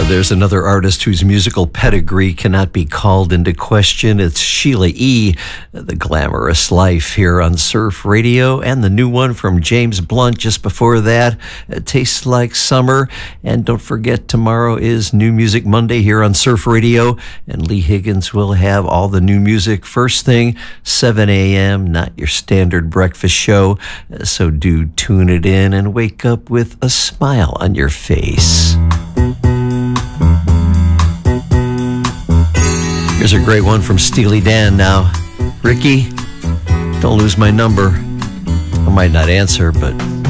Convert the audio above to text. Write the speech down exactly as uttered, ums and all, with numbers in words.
There's another artist whose musical pedigree cannot be called into question. It's Sheila E., The Glamorous Life, here on Surf Radio, and the new one from James Blunt just before that, It Tastes Like Summer. And don't forget, tomorrow is New Music Monday here on Surf Radio, and Lee Higgins will have all the new music first thing, seven a.m., not your standard breakfast show. So do tune it in and wake up with a smile on your face. Here's a great one from Steely Dan now. Ricky, don't lose my number. I might not answer, but